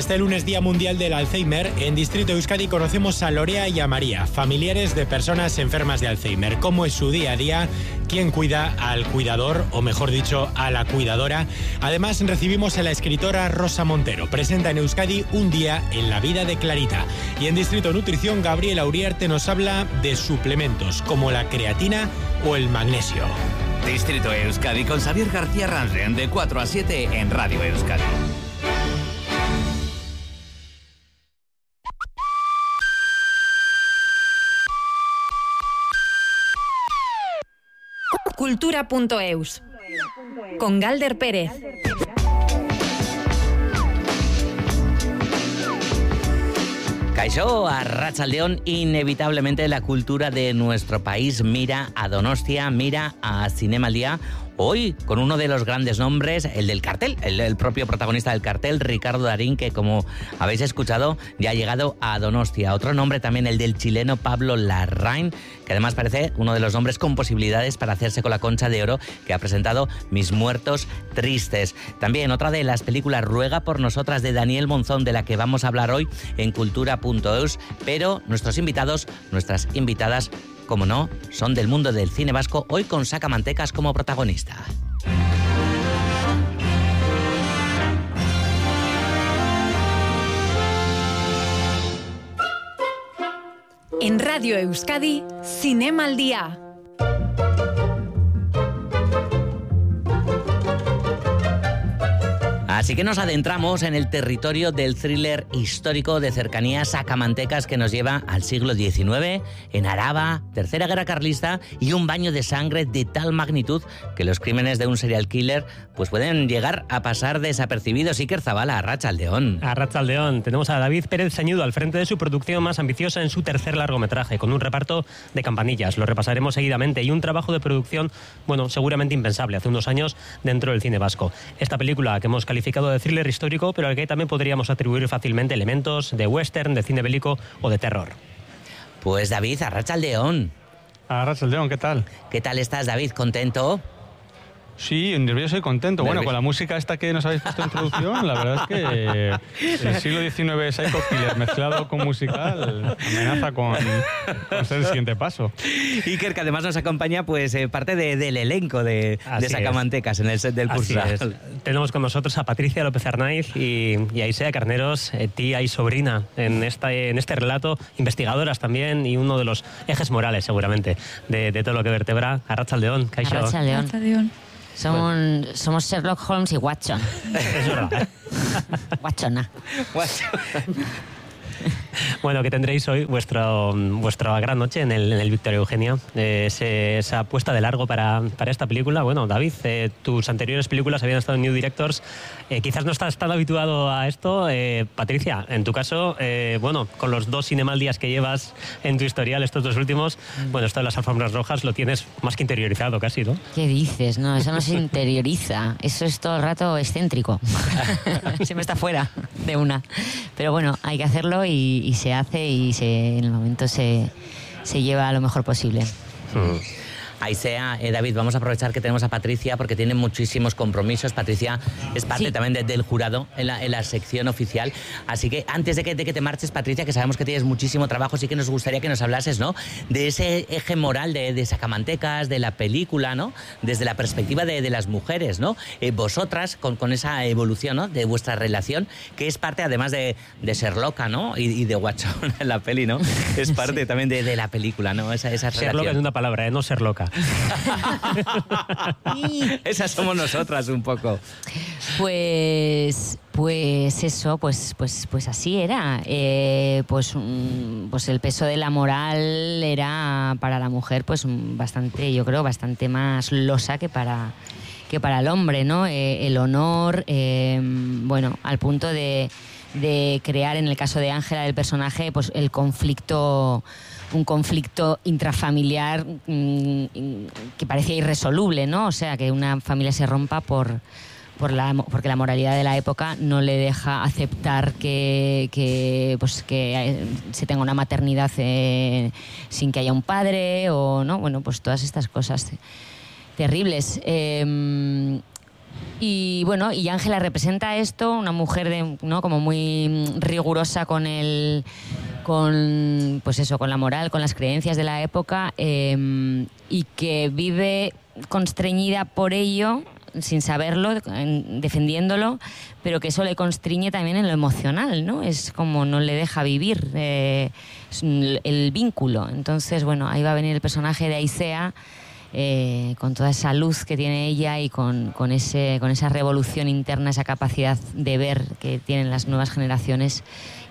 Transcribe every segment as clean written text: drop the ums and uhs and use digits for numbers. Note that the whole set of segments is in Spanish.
Este lunes, Día Mundial del Alzheimer, en Distrito Euskadi conocemos a Lorea y a María, familiares de personas enfermas de Alzheimer. ¿Cómo es su día a día? ¿Quién cuida al cuidador, o mejor dicho, a la cuidadora? Además, recibimos a la escritora Rosa Montero. Presenta en Euskadi Un día en la vida de Clarita. Y en Distrito Nutrición, Gabriela Uriarte nos habla de suplementos como la creatina o el magnesio. Distrito Euskadi con Xavier García Ransen, de 4 a 7 en Radio Euskadi. Cultura.eus con Galder Pérez. Kaixo, arratsaldeon, inevitablemente la cultura de nuestro país mira a Donostia, mira a Zinemaldia. Hoy con uno de los grandes nombres, el del cartel, el propio protagonista del cartel, Ricardo Darín, que como habéis escuchado ya ha llegado a Donostia. Otro nombre también, el del chileno Pablo Larraín, que además parece uno de los nombres con posibilidades para hacerse con la Concha de Oro, que ha presentado Mis muertos tristes. También otra de las películas, Ruega por nosotras, de Daniel Monzón, de la que vamos a hablar hoy en Cultura.eus, pero nuestros invitados, nuestras invitadas, como no, son del mundo del cine vasco, hoy con Sacamantecas como protagonista. En Radio Euskadi, Cinema al Día. Así que nos adentramos en el territorio del thriller histórico de cercanías Sacamantecas, que nos lleva al siglo XIX, en Araba, Tercera Guerra Carlista, y un baño de sangre de tal magnitud que los crímenes de un serial killer pues pueden llegar a pasar desapercibidos. Iker Zabala, arratsaldeon. Arratsaldeon. Tenemos a David Pérez Sañudo al frente de su producción más ambiciosa en su tercer largometraje, con un reparto de campanillas. Lo repasaremos seguidamente, y un trabajo de producción, bueno, seguramente impensable hace unos años dentro del cine vasco. Esta película que hemos calificado de thriller histórico, pero al que también podríamos atribuir fácilmente elementos de western, de cine bélico o de terror. Pues David, arratsaldeon. Arratsaldeon, ¿qué tal? ¿Qué tal estás, David? ¿Contento? Sí, nervioso y contento. Bueno, con la música esta que nos habéis puesto en introducción, la verdad es que el siglo XIX Psycho Killer mezclado con musical amenaza con ser el siguiente paso. Iker, que además nos acompaña pues parte del elenco de Sacamantecas en el set del Cursal. Tenemos con nosotros a Patricia López Arnaiz y a Isea Carneros, tía y sobrina en este relato, investigadoras también, y uno de los ejes morales seguramente de todo lo que vertebra. Arratsaldeon, Kaixo. Arratsaldeon. Somos Sherlock Holmes y Watson. Es verdad. Watchona. Bueno, que tendréis hoy vuestra gran noche en el Victoria Eugenia. Esa apuesta de largo para esta película. Bueno, David, tus anteriores películas habían estado en New Directors. Quizás no estás tan habituado a esto. Patricia, en tu caso, bueno, con los 2 Cinemaldías que llevas en tu historial, estos 2 últimos, bueno, esto de las alfombras rojas lo tienes más que interiorizado casi, ¿no? ¿Qué dices? No, eso no se interioriza. Eso es todo el rato excéntrico. Se me está fuera de una. Pero bueno, hay que hacerlo y se hace, y en el momento se lleva lo mejor posible. Aisea, David, vamos a aprovechar que tenemos a Patricia porque tiene muchísimos compromisos. Patricia es parte también del jurado en la sección oficial. Así que antes de que te marches, Patricia, que sabemos que tienes muchísimo trabajo, sí que nos gustaría que nos hablases, ¿no?, de ese eje moral de Sacamantecas, de la película, ¿no?, desde la perspectiva de las mujeres, ¿no? Vosotras, con esa evolución, ¿no?, de vuestra relación, que es parte además de Sherlock, ¿no?, y de Watson en la peli, ¿no? Es parte también de la película, ¿no? Esa relación. Sherlock es una palabra, no Sherlocka. Esas somos nosotras un poco. Pues eso, pues así era. Pues el peso de la moral era para la mujer pues bastante, yo creo, bastante más losa que para el hombre, ¿no? El honor, bueno, al punto de crear, en el caso de Ángela, del personaje, pues un conflicto intrafamiliar que parecía irresoluble, ¿no? O sea, que una familia se rompa porque la moralidad de la época no le deja aceptar que se tenga una maternidad sin que haya un padre, o no, bueno, pues todas estas cosas terribles. Y bueno, y Ángela representa esto, una mujer ¿no? como muy rigurosa con pues eso, con la moral, con las creencias de la época, y que vive constreñida por ello, sin saberlo, defendiéndolo, pero que eso le constriñe también en lo emocional, ¿no? Es como no le deja vivir el vínculo. Entonces, bueno, ahí va a venir el personaje de Aisea, con toda esa luz que tiene ella y con esa revolución interna, esa capacidad de ver que tienen las nuevas generaciones.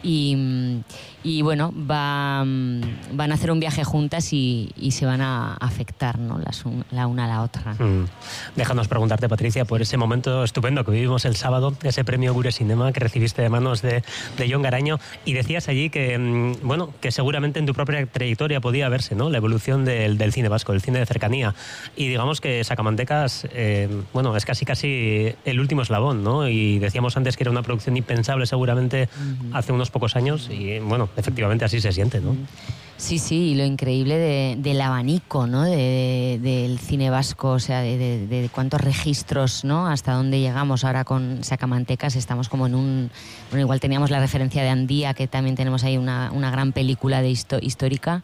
Y bueno, van a hacer un viaje juntas y se van a afectar, ¿no? la una a la otra. Déjanos preguntarte, Patricia, por ese momento estupendo que vivimos el sábado, ese premio Gure Cinema que recibiste de manos de Jon Garaño, y decías allí que, bueno, que seguramente en tu propia trayectoria podía verse, ¿no? La evolución del cine vasco, del cine de cercanía, y digamos que Sacamantecas, bueno, es casi el último eslabón, ¿no? Y decíamos antes que era una producción impensable seguramente hace unos pocos años, y bueno, efectivamente así se siente, ¿no? Sí, y lo increíble del abanico, ¿no? Del cine vasco, o sea, de cuántos registros, ¿no? Hasta dónde llegamos ahora con Sacamantecas. Estamos como en un... Bueno, igual teníamos la referencia de Andía, que también tenemos ahí una gran película histórica.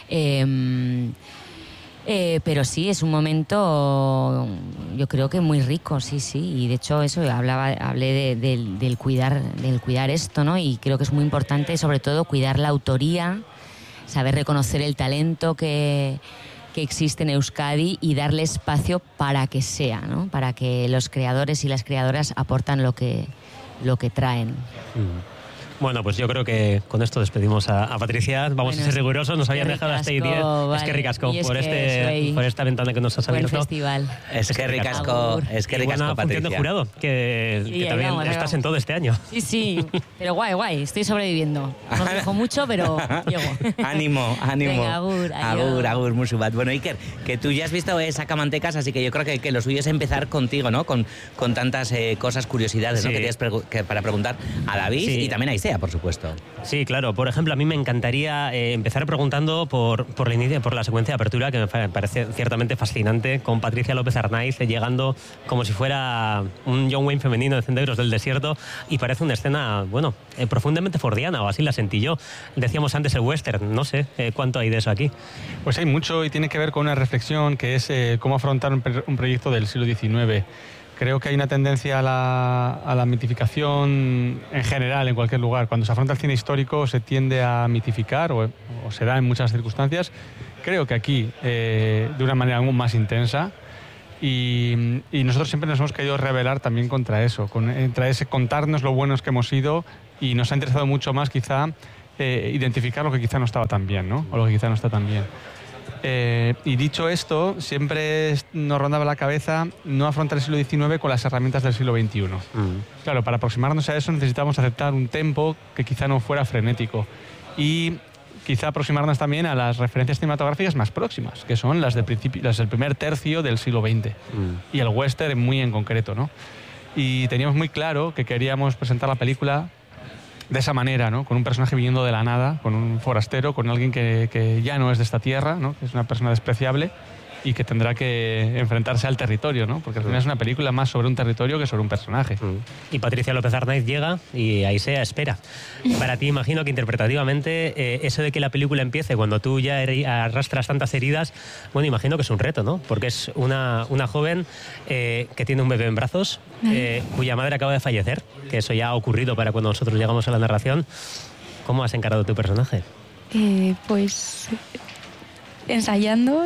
Pero sí, es un momento, yo creo que muy rico, sí, y de hecho eso hablé del cuidar esto, ¿no? Y creo que es muy importante, sobre todo, cuidar la autoría, saber reconocer el talento que existe en Euskadi y darle espacio para que sea, ¿no? Para que los creadores y las creadoras aportan lo que traen. Bueno, pues yo creo que con esto despedimos a Patricia. Vamos a ser rigurosos, nos habían dejado hasta ahí 10. Vale. Es que ricasco por esta ventana que nos has abierto. Buen festival. Es que ricasco, Patricia. Función de jurado, que también estás en todo este año. Sí, pero guay, estoy sobreviviendo. No me dejo mucho, pero llego. Ánimo. Venga, agur, Musubat. Bueno, Iker, que tú ya has visto Sacamantecas, así que yo creo que lo suyo es empezar contigo, ¿no? Con tantas cosas, curiosidades, ¿no? Que tienes para preguntar a David y también a Aisea, por supuesto. Sí, claro. Por ejemplo, a mí me encantaría empezar preguntando por la secuencia de apertura, que me parece ciertamente fascinante, con Patricia López Arnaiz llegando como si fuera un John Wayne femenino de Senderos del Desierto, y parece una escena, bueno, profundamente fordiana, o así la sentí yo. Decíamos antes el western, no sé cuánto hay de eso aquí. Pues hay mucho, y tiene que ver con una reflexión que es cómo afrontar un proyecto del siglo XIX. Creo que hay una tendencia a la mitificación en general, en cualquier lugar. Cuando se afronta el cine histórico se tiende a mitificar, o se da en muchas circunstancias. Creo que aquí, de una manera aún más intensa, y nosotros siempre nos hemos querido rebelar también contra eso, contra ese contarnos lo buenos que hemos sido, y nos ha interesado mucho más quizá identificar lo que quizá no estaba tan bien, ¿no? O lo que quizá no está tan bien. Y dicho esto, siempre nos rondaba la cabeza no afrontar el siglo XIX con las herramientas del siglo XXI. Claro, para aproximarnos a eso necesitamos aceptar un tempo que quizá no fuera frenético, y quizá aproximarnos también a las referencias cinematográficas más próximas, que son las del primer tercio del siglo XX, y el western muy en concreto, ¿no? Y teníamos muy claro que queríamos presentar la película de esa manera, ¿no? Con un personaje viniendo de la nada, con un forastero, con alguien que ya no es de esta tierra, ¿no? Que es una persona despreciable y que tendrá que enfrentarse al territorio, ¿no? Porque al final es una película más sobre un territorio que sobre un personaje. Y Patricia López Arnaiz llega y Aisea espera. Para ti, imagino que interpretativamente eso de que la película empiece cuando tú ya arrastras tantas heridas, bueno, imagino que es un reto, ¿no? Porque es una joven que tiene un bebé en brazos, cuya madre acaba de fallecer, que eso ya ha ocurrido para cuando nosotros llegamos a la narración. ¿Cómo has encarado tu personaje? Pues ensayando,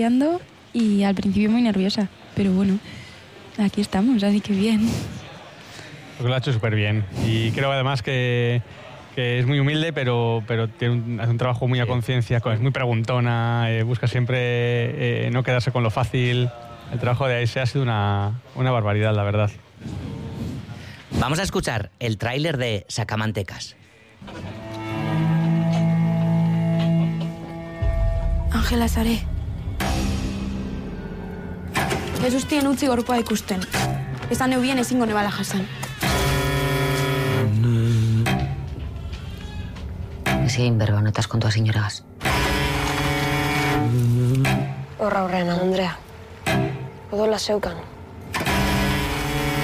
y al principio muy nerviosa, pero bueno, aquí estamos, así que bien. Lo ha hecho súper bien, y creo además que es muy humilde, pero hace un trabajo muy a conciencia, es muy preguntona, busca siempre no quedarse con lo fácil. El trabajo de Aisea ha sido una barbaridad, la verdad. Vamos a escuchar el tráiler de Sacamantecas. Ángela Sare. Ez ustien utzi gorpoa ikusten. Esan neubien ezingo nebala jasan. Ezin berba honetaz kontua señoragaz. Horra horrean, Andrea. Odola zeukan.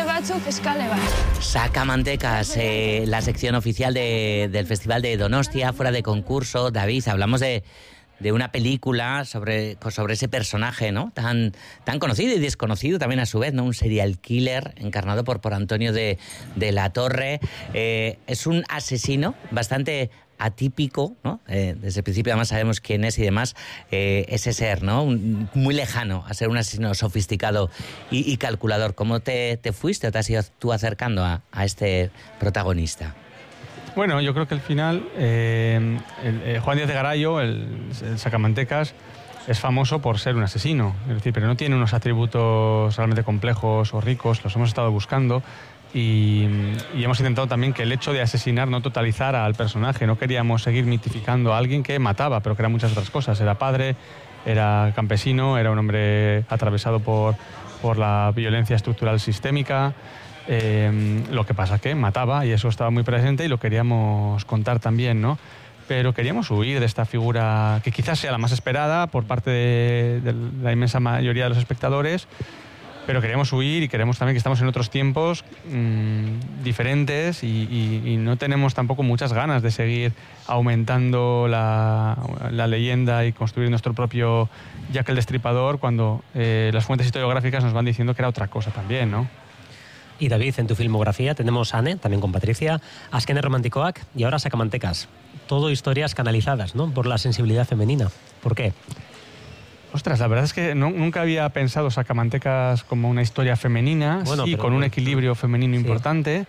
batzuk eskale bat. Sacamantecas, la sección oficial del Festival de Donostia, fuera de concurso. David, hablamos de una película sobre ese personaje, ¿no? Tan conocido y desconocido también a su vez, ¿no? Un serial killer encarnado por Antonio de la Torre. Es un asesino bastante atípico, ¿no? Desde el principio además sabemos quién es y demás. Ese ser, ¿no? Muy lejano a ser un asesino sofisticado y calculador. ¿Cómo te fuiste o te has ido tú acercando a este protagonista? Bueno, yo creo que al final Juan Díaz de Garayo, el Sacamantecas, es famoso por ser un asesino, es decir, pero no tiene unos atributos realmente complejos o ricos, los hemos estado buscando y hemos intentado también que el hecho de asesinar no totalizara al personaje, no queríamos seguir mitificando a alguien que mataba, pero que era muchas otras cosas, era padre, era campesino, era un hombre atravesado por la violencia estructural sistémica. Lo que pasa que mataba y eso estaba muy presente y lo queríamos contar también, ¿no? Pero queríamos huir de esta figura que quizás sea la más esperada por parte de la inmensa mayoría de los espectadores, pero queríamos huir y queremos también que estamos en otros tiempos diferentes y no tenemos tampoco muchas ganas de seguir aumentando la leyenda y construir nuestro propio Jack el Destripador cuando las fuentes historiográficas nos van diciendo que era otra cosa también, ¿no? Y David, en tu filmografía tenemos Anne, también con Patricia, Azken Erromantikoak y ahora Sacamantecas. Todo historias canalizadas, ¿no? Por la sensibilidad femenina. ¿Por qué? Ostras, la verdad es que nunca había pensado Sacamantecas como una historia femenina, bueno, sí, con un equilibrio femenino importante.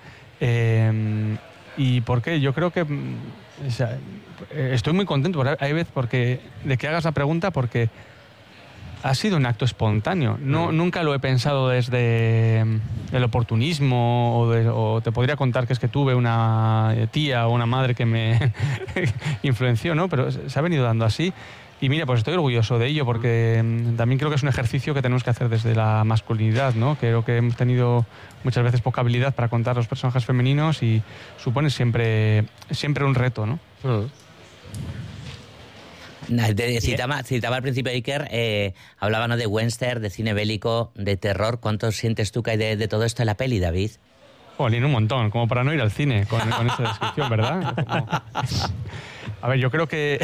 ¿Y por qué? Yo creo que... O sea, estoy muy contento, hay veces de que hagas la pregunta porque... Ha sido un acto espontáneo. Nunca lo he pensado desde el oportunismo o te podría contar que es que tuve una tía o una madre que me influenció, ¿no? Pero se ha venido dando así. Y mira, pues estoy orgulloso de ello porque también creo que es un ejercicio que tenemos que hacer desde la masculinidad, ¿no? Creo que hemos tenido muchas veces poca habilidad para contar los personajes femeninos y supone siempre un reto, ¿no? Citaba al principio Iker, hablaba, ¿no?, de western, de cine bélico, de terror. ¿Cuánto sientes tú que hay de todo esto en la peli, David? Jolín, un montón, como para no ir al cine con esta descripción, ¿verdad? A ver, yo creo que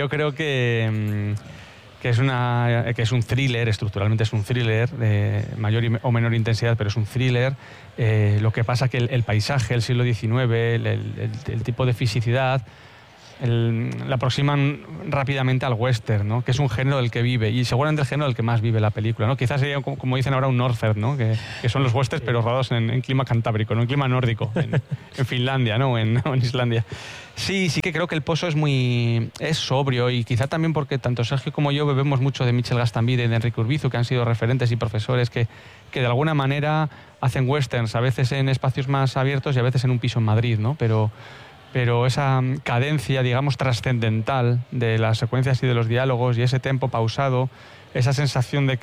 es un thriller, estructuralmente es un thriller de mayor o menor intensidad, pero es un thriller. Lo que pasa que el paisaje, el siglo XIX, el tipo de fisicidad... la aproximan rápidamente al western, ¿no? Que es un género del que vive y seguramente el género del que más vive la película, ¿no? Quizás sería, como dicen ahora, un Northern, ¿no? Que son los westerns pero rodados en clima cantábrico, ¿no? En clima nórdico, en Finlandia, ¿no? En Islandia. Sí que creo que el pozo es sobrio y quizá también porque tanto Sergio como yo bebemos mucho de Michel Gaztambide y de Enrique Urbizu, que han sido referentes y profesores que de alguna manera hacen westerns, a veces en espacios más abiertos y a veces en un piso en Madrid, ¿no? Pero esa cadencia, digamos, trascendental de las secuencias y de los diálogos y ese tempo pausado, esa sensación de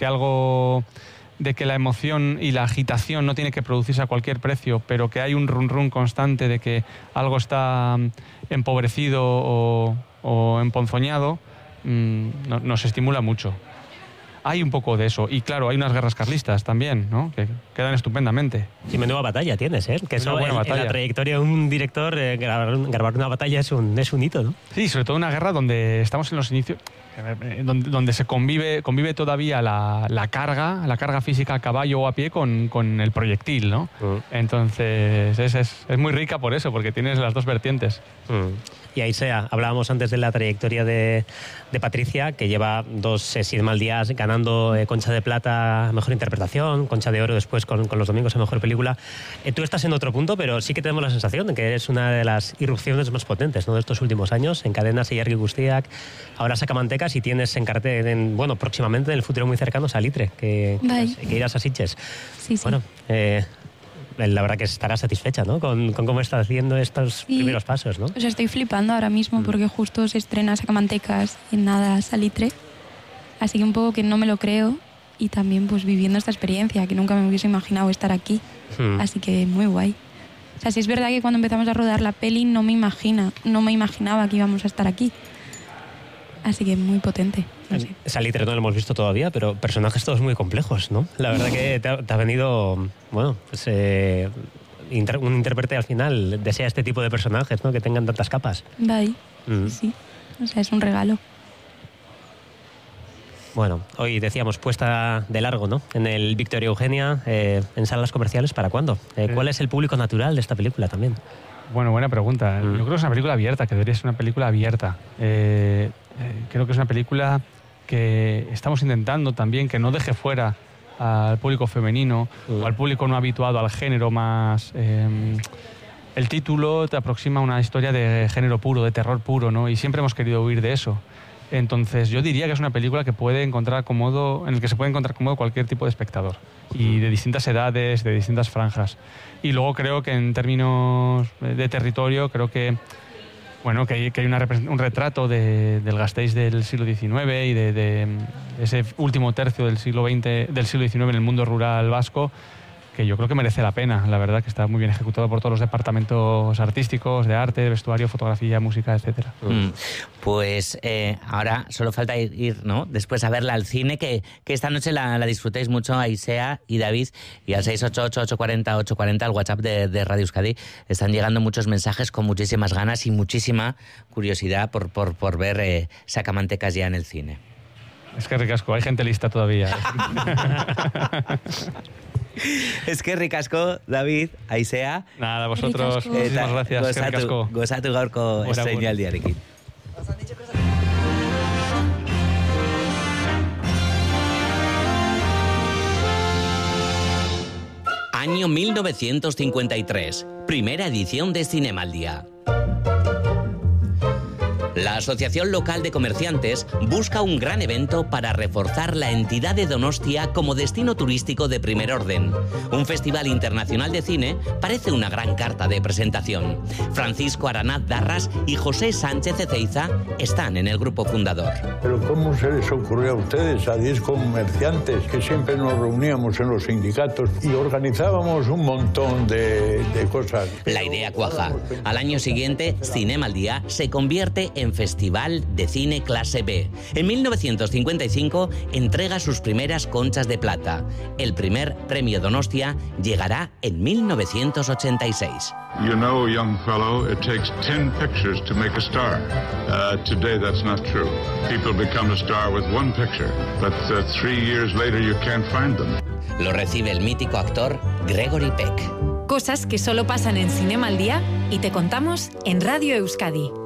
que la emoción y la agitación no tiene que producirse a cualquier precio, pero que hay un run constante de que algo está empobrecido o emponzoñado, nos estimula mucho. Hay un poco de eso. Y claro, hay unas guerras carlistas también, ¿no? Que quedan estupendamente. Sí, menuda batalla tienes, ¿eh? Que eso en la trayectoria de un director, grabar una batalla es un hito, ¿no? Sí, sobre todo una guerra donde estamos en los inicios, donde se convive todavía la carga física a caballo o a pie con el proyectil, ¿no? Entonces es muy rica por eso, porque tienes las dos vertientes. Y ahí hablábamos antes de la trayectoria de Patricia, que lleva 2 Cinema al Día ganando Concha de Plata Mejor Interpretación, Concha de Oro después con Los Domingos a Mejor Película. Tú estás en otro punto, pero sí que tenemos la sensación de que eres una de las irrupciones más potentes, ¿no?, de estos últimos años. Encadenas a Ilargi Guztiak, ahora Sacamantecas y tienes en cartel, próximamente en el futuro muy cercano Salitre, que irás a Sitges. Sí. Bueno, la verdad que estarás satisfecha, ¿no?, con cómo estás haciendo estos primeros pasos, ¿no? O sea, estoy flipando ahora mismo porque justo se estrena Sacamantecas y en nada Salitre. Así que un poco que no me lo creo y también pues viviendo esta experiencia que nunca me hubiese imaginado estar aquí. Así que muy guay. O sea, sí es verdad que cuando empezamos a rodar la peli no me imaginaba que íbamos a estar aquí. Así que muy potente. No sé. Salitre no lo hemos visto todavía, pero personajes todos muy complejos, ¿no? La verdad que te ha venido, bueno, pues un intérprete al final desea este tipo de personajes, ¿no? Que tengan tantas capas. Va ahí, sí. O sea, es un regalo. Bueno, hoy decíamos puesta de largo, ¿no? En el Victoria Eugenia, en salas comerciales, ¿para cuándo? ¿Cuál es el público natural de esta película también? Bueno, buena pregunta. Yo creo que es una película abierta, que debería ser una película abierta. Creo que es una película que estamos intentando también que no deje fuera al público femenino o al público no habituado al género más... el título te aproxima a una historia de género puro, de terror puro, ¿no? Y siempre hemos querido huir de eso. Entonces yo diría que es una película que en el que se puede encontrar cómodo cualquier tipo de espectador y de distintas edades, de distintas franjas. Y luego creo que en términos de territorio, creo que hay un retrato del Gasteiz del siglo XIX y de ese último tercio del siglo XIX en el mundo rural vasco, que yo creo que merece la pena. La verdad que está muy bien ejecutado por todos los departamentos artísticos, de arte, de vestuario, fotografía, música, etc. Pues ahora solo falta ir, ¿no? Después a verla al cine, que esta noche la disfrutéis mucho, Aisea y David, y al 688-840-840, al WhatsApp de Radio Euskadi, están llegando muchos mensajes con muchísimas ganas y muchísima curiosidad por ver Sacamantecas ya en el cine. Es que ricasco, hay gente lista todavía. Es que ricasco, David, Aisea. Nada, vosotros, muchísimas gracias. Es que ricasco. Gozatu gaurko estreinaldiarekin. Año 1953, primera edición de Cinemaldia. La Asociación Local de Comerciantes busca un gran evento para reforzar la entidad de Donostia como destino turístico de primer orden. Un festival internacional de cine parece una gran carta de presentación. Francisco Aranaz Darras y José Sánchez Ezeiza están en el grupo fundador. Pero ¿cómo se les ocurrió a ustedes, a 10 comerciantes, que siempre nos reuníamos en los sindicatos y organizábamos un montón de cosas? La idea cuaja. Al año siguiente, Cinemaldia se convierte en Festival de Cine Clase B. En 1955 entrega sus primeras conchas de plata. El primer premio Donostia llegará en 1986. You know, young fellow, it takes 10 pictures to make a star. Today that's not true. People become a star with one picture, but 3 years later you can't find them. Lo recibe el mítico actor Gregory Peck. Cosas que solo pasan en Cinemaldia y te contamos en Radio Euskadi.